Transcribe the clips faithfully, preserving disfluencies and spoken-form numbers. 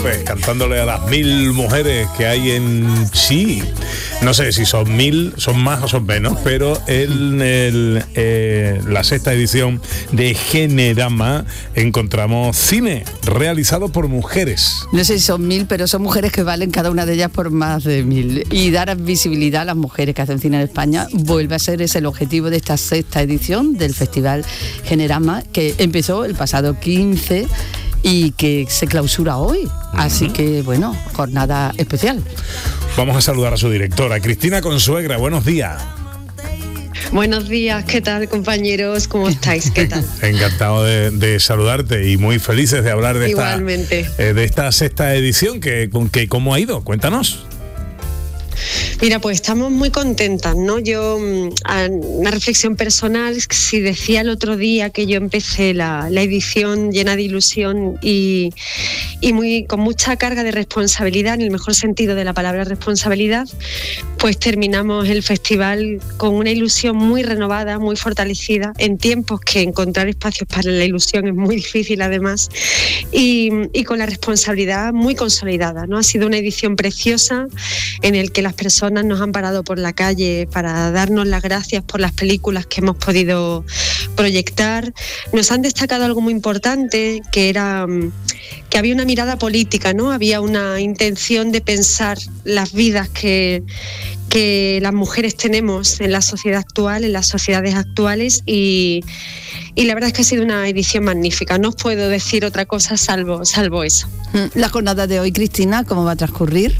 López, cantándole a las mil mujeres que hay en sí. No sé si son mil, son más o son menos, pero en el, eh, la sexta edición de Generama encontramos cine realizado por mujeres. No sé si son mil, pero son mujeres que valen cada una de ellas por más de mil. Y dar visibilidad a las mujeres que hacen cine en España vuelve a ser ese el objetivo de esta sexta edición del Festival Generama, que empezó el pasado quince y que se clausura hoy. Así que, bueno, jornada especial. Vamos a saludar a su directora, Cristina Consuegra. Buenos días. Buenos días, ¿qué tal, compañeros? ¿Cómo estáis? ¿Qué tal? Encantado de, de saludarte y muy felices de hablar de esta, Igualmente. Eh, de esta sexta edición. Que, que, ¿Cómo ha ido? Cuéntanos. Mira, pues estamos muy contentas, ¿no? Yo, una reflexión personal, si decía el otro día que yo empecé la, la edición llena de ilusión y, y muy, con mucha carga de responsabilidad, en el mejor sentido de la palabra responsabilidad, pues terminamos el festival con una ilusión muy renovada, muy fortalecida, en tiempos que encontrar espacios para la ilusión es muy difícil además, y, y con la responsabilidad muy consolidada, ¿no? Ha sido una edición preciosa en el que las personas nos han parado por la calle para darnos las gracias por las películas que hemos podido proyectar. Nos han destacado algo muy importante, que era que había una mirada política, ¿no? Había una intención de pensar las vidas que, que las mujeres tenemos en la sociedad actual, en las sociedades actuales, y, y la verdad es que ha sido una edición magnífica. No os puedo decir otra cosa salvo, salvo eso. La jornada de hoy, Cristina, ¿cómo va a transcurrir?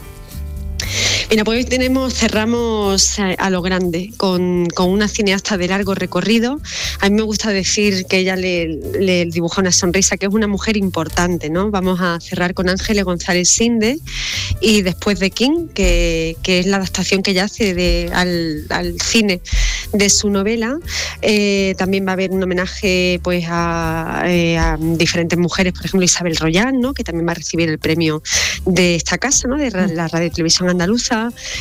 Mira, pues hoy tenemos, cerramos a lo grande con, con una cineasta de largo recorrido. A mí me gusta decir que ella le, le dibuja una sonrisa, que es una mujer importante, ¿no? Vamos a cerrar con Ángeles González Sinde y Después de King, que, que es la adaptación que ella hace de, al, al cine de su novela. Eh, también va a haber un homenaje pues a, eh, a diferentes mujeres, por ejemplo Isabel Royán, ¿no? Que también va a recibir el premio de esta casa, ¿no? De la Radio Televisión Andaluza.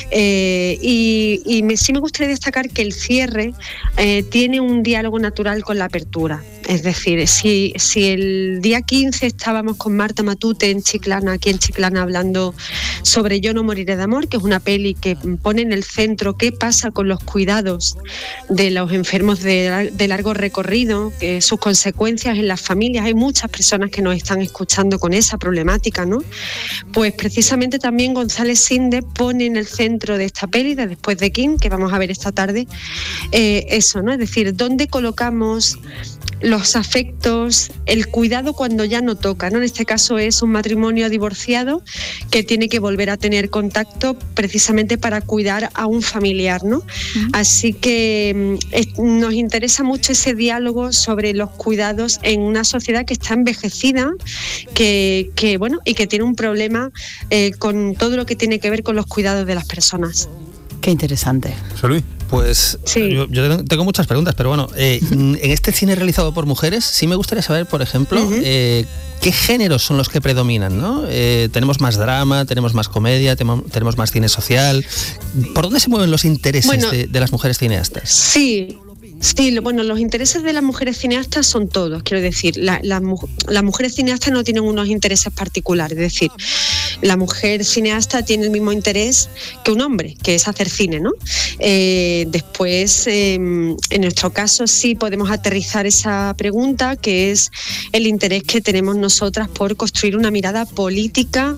Eh, y y me, sí me gustaría destacar que el cierre eh, tiene un diálogo natural con la apertura. Es decir, si, si el día quince estábamos con Marta Matute en Chiclana, aquí en Chiclana, hablando sobre Yo no moriré de amor, que es una peli que pone en el centro qué pasa con los cuidados de los enfermos de, de largo recorrido, que sus consecuencias en las familias. Hay muchas personas que nos están escuchando con esa problemática, ¿no? Pues precisamente también González Sinde pone en el centro de esta peli, de Después de King, que vamos a ver esta tarde, eh, eso, ¿no? Es decir, ¿dónde colocamos los afectos, el cuidado cuando ya no toca, ¿no? En este caso es un matrimonio divorciado que tiene que volver a tener contacto precisamente para cuidar a un familiar, ¿no? Uh-huh. Así que eh, nos interesa mucho ese diálogo sobre los cuidados en una sociedad que está envejecida, que, que bueno, y que tiene un problema eh, con todo lo que tiene que ver con los cuidados de las personas. Qué interesante. José Luis. Pues sí. yo, yo tengo muchas preguntas, pero bueno, eh, en este cine realizado por mujeres sí me gustaría saber, por ejemplo, uh-huh. eh, qué géneros son los que predominan, ¿no? Eh, tenemos más drama, tenemos más comedia, tenemos, tenemos más cine social. ¿Por dónde se mueven los intereses bueno, de, de las mujeres cineastas? Sí. Sí, bueno, los intereses de las mujeres cineastas son todos, quiero decir, la, la, las mujeres cineastas no tienen unos intereses particulares, es decir, la mujer cineasta tiene el mismo interés que un hombre, que es hacer cine, ¿no? Eh, después, eh, en nuestro caso sí podemos aterrizar esa pregunta, que es el interés que tenemos nosotras por construir una mirada política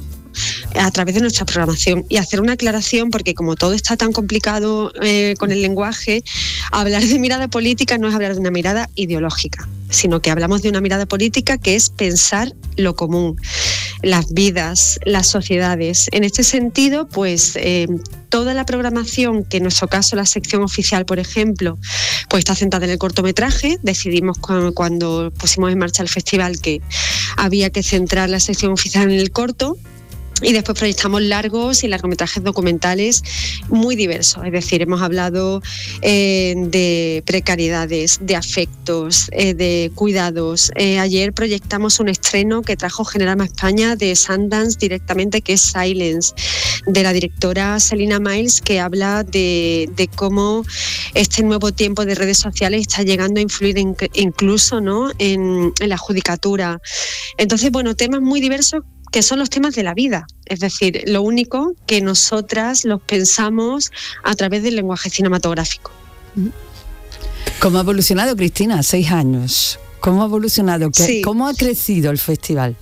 a través de nuestra programación, y hacer una aclaración, porque como todo está tan complicado eh, con el lenguaje, hablar de mirada política no es hablar de una mirada ideológica, sino que hablamos de una mirada política que es pensar lo común, las vidas, las sociedades. En este sentido, pues eh, toda la programación, que en nuestro caso la sección oficial, por ejemplo, pues está centrada en el cortometraje. Decidimos cuando, cuando pusimos en marcha el festival que había que centrar la sección oficial en el corto. Y después proyectamos largos y largometrajes documentales muy diversos, es decir, hemos hablado eh, de precariedades, de afectos, eh, de cuidados. Eh, ayer proyectamos un estreno que trajo Generama España de Sundance directamente, que es Silence, de la directora Selina Miles, que habla de, de cómo este nuevo tiempo de redes sociales está llegando a influir en, incluso, ¿no? en, en la judicatura. Entonces, bueno, temas muy diversos que son los temas de la vida. Es decir, lo único que nosotras los pensamos a través del lenguaje cinematográfico. ¿Cómo ha evolucionado, Cristina? Seis años. ¿Cómo ha evolucionado? Sí. ¿Cómo ha crecido el festival?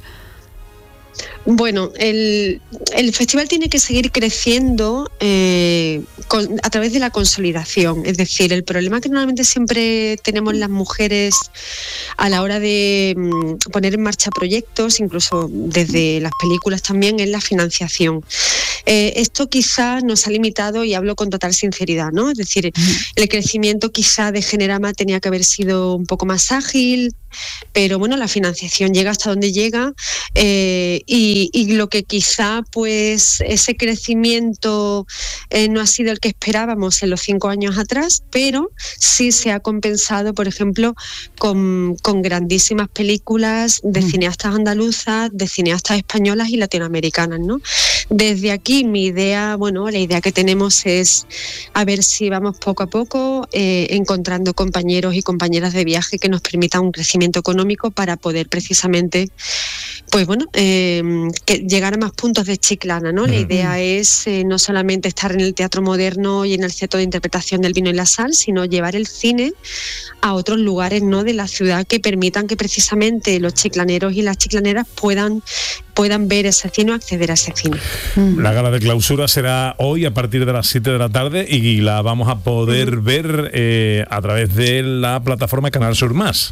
Bueno, el, el festival tiene que seguir creciendo eh, con, a través de la consolidación. Es decir, el problema que normalmente siempre tenemos las mujeres a la hora de mm, poner en marcha proyectos, incluso desde las películas también, es la financiación. Eh, esto quizás nos ha limitado, y hablo con total sinceridad, ¿no? Es decir, el crecimiento quizá de Generama tenía que haber sido un poco más ágil, pero bueno, la financiación llega hasta donde llega, eh, y, y lo que quizá pues ese crecimiento eh, no ha sido el que esperábamos en los cinco años atrás, pero sí se ha compensado, por ejemplo, con, con grandísimas películas de mm. cineastas andaluzas, de cineastas españolas y latinoamericanas, ¿no? Desde aquí mi idea, bueno, la idea que tenemos es a ver si vamos poco a poco eh, encontrando compañeros y compañeras de viaje que nos permitan un crecimiento económico para poder precisamente, pues bueno, eh, que llegar a más puntos de Chiclana, ¿no? Mm. La idea es eh, no solamente estar en el teatro moderno y en el centro de interpretación del vino y la sal, sino llevar el cine a otros lugares, ¿no?, de la ciudad que permitan que precisamente los chiclaneros y las chiclaneras puedan puedan ver ese cine o acceder a ese cine. La gala de clausura será hoy a partir de las siete de la tarde y la vamos a poder uh-huh. ver eh, a través de la plataforma Canal Sur Más.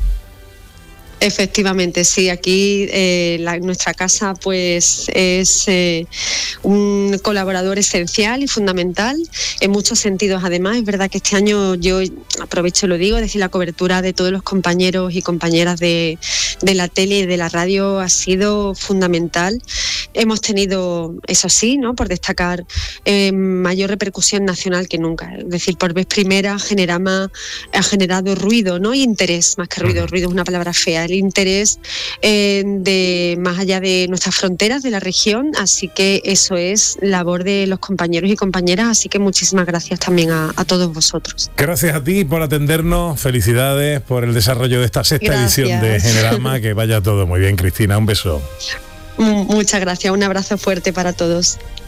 Efectivamente, sí, aquí eh, la, nuestra casa pues es eh, un colaborador esencial y fundamental en muchos sentidos. Además, es verdad que este año yo aprovecho y lo digo, es decir, la cobertura de todos los compañeros y compañeras de, de la tele y de la radio ha sido fundamental. Hemos tenido, eso sí, ¿no?, por destacar, eh, mayor repercusión nacional que nunca. Es decir, por vez primera Generama ha generado ruido, ¿no?, y interés, más que ruido, ruido es una palabra fea, el interés eh, de más allá de nuestras fronteras, de la región, así que eso es labor de los compañeros y compañeras, así que muchísimas gracias también a, a todos vosotros. Gracias a ti por atendernos, felicidades por el desarrollo de esta sexta gracias. edición de Generama, que vaya todo muy bien, Cristina, un beso. Muchas gracias, un abrazo fuerte para todos.